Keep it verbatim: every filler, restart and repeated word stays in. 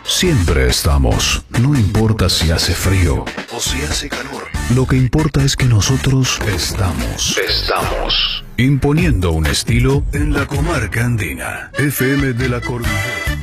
Siempre estamos, no importa si hace frío o si hace calor. Lo que importa es que nosotros estamos. Estamos. Imponiendo un estilo en la comarca andina. F M de la Cordillera.